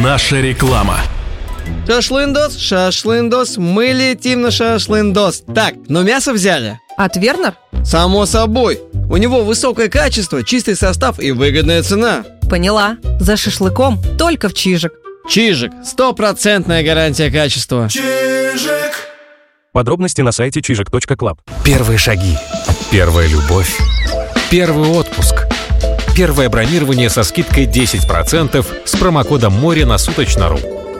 Наша реклама. Шашлындос, шашлындос, мы летим на шашлындос. Так, но мясо взяли? От Вернер? Само собой. У него высокое качество, чистый состав и выгодная цена. Поняла. За шашлыком только в Чижик. Чижик. 100% гарантия качества. Чижик. Подробности на сайте чижик.клаб. Первые шаги. Первая любовь. Первый отпуск. Первое бронирование со скидкой 10% с промокодом «Море» на Суточно.ру.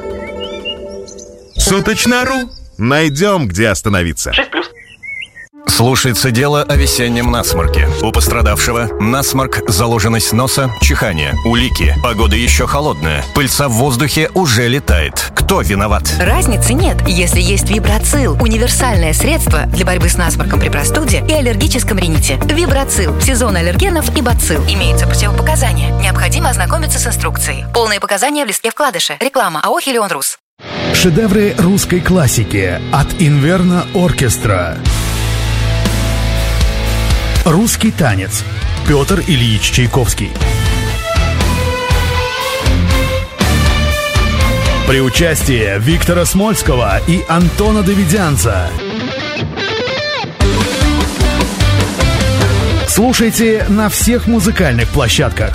Суточно.ру. Найдем, где остановиться. 6+. Слушается дело о весеннем насморке. У пострадавшего насморк, заложенность носа, чихание, улики. Погода еще холодная. Пыльца в воздухе уже летает. Кто виноват? Разницы нет, если есть Вибрацил. Универсальное средство для борьбы с насморком при простуде и аллергическом рините. Вибрацил. Сезон аллергенов и бацилл. Имеются противопоказания. Необходимо ознакомиться с инструкцией. Полные показания в листке вкладыша. Реклама АО «Хелион Рус». Шедевры русской классики от Инверно Оркестра. Русский танец. Петр Ильич Чайковский. При участии Виктора Смольского и Антона Давидянца. Слушайте на всех музыкальных площадках.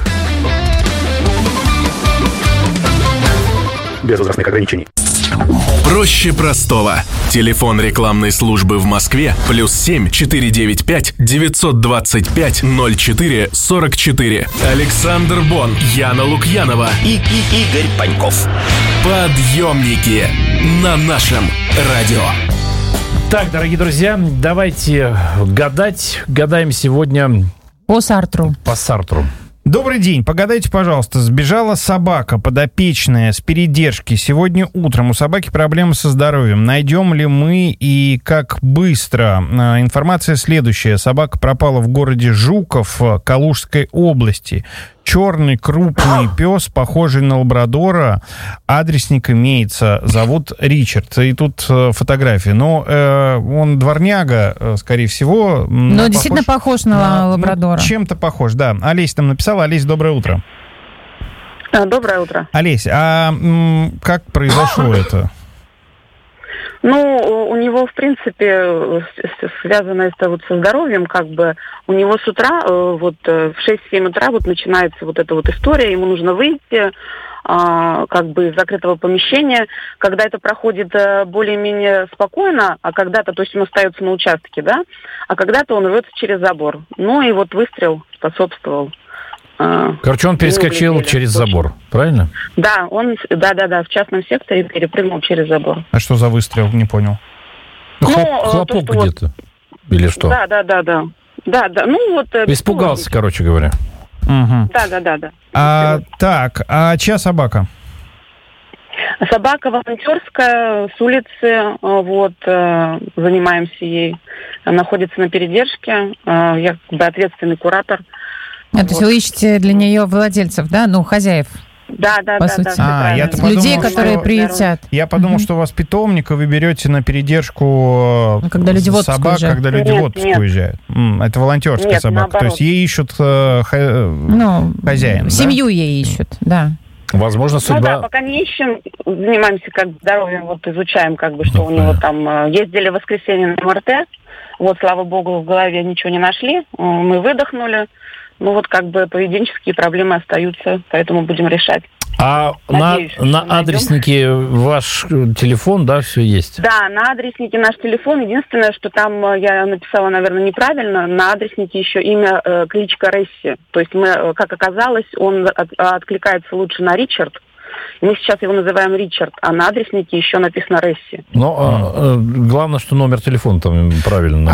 Без возрастных ограничений. Проще простого. Телефон рекламной службы в Москве +7 495 925 04 44. Александр Бон, Яна Лукьянова И Игорь Паньков. Подъемники на нашем радио. Так, дорогие друзья, давайте гадать. Гадаем сегодня по Сартру. Добрый день. Погадайте, пожалуйста. Сбежала собака подопечная с передержки. Сегодня утром у собаки проблемы со здоровьем. Найдем ли мы и как быстро? Информация следующая. Собака пропала в городе Жуков Калужской области. Черный крупный пес, похожий на лабрадора. Адресник имеется. Зовут Ричард. И тут фотография. Но он дворняга, скорее всего. Но действительно похож на лабрадора. Чем-то похож, да. Олесь там написала. Олесь, доброе утро. Доброе утро. Олесь, а как произошло это? Ну, у него, в принципе, связано это вот со здоровьем, как бы, у него с утра, вот в 6-7 утра вот начинается вот эта вот история, ему нужно выйти, как бы из закрытого помещения, когда это проходит более-менее спокойно, а когда-то, то есть он остается на участке, да, а когда-то он рвется через забор. Ну и вот выстрел способствовал. Короче, он перескочил через забор, правильно? Да, он, да, в частном секторе перепрыгнул через забор. А что за выстрел? Не понял. Хлопок где-то? Или что? Да, ну вот... Испугался, короче говоря. Угу. Да. Так, а чья собака? Собака волонтерская, с улицы, вот, занимаемся ей. Находится на передержке, я как бы ответственный куратор. То есть вы ищете для нее владельцев, да? Ну, хозяев. Да. Людей, которые приютят. Я подумал, что у вас питомник, и вы берете на передержку когда люди в собак, уезжают. когда люди в отпуск уезжают. Это волонтерская собака. Наоборот. То есть ей ищут хозяин. Семью ей ищут, да. Возможно, судьба... Ну да, пока не ищем, занимаемся как здоровьем, вот изучаем, как бы, что у него там... Ездили в воскресенье на МРТ, вот, слава богу, в голове ничего не нашли, мы выдохнули. Ну вот как бы поведенческие проблемы остаются, поэтому будем решать. А надеюсь, на адреснике ваш телефон, да, все есть? Да, на адреснике наш телефон. Единственное, что там я написала, наверное, неправильно. На адреснике еще имя, кличка Ресси. То есть мы, как оказалось, он откликается лучше на Ричард. Мы сейчас его называем Ричард, а на адреснике еще написано Ресси. Но главное, что номер телефона там правильно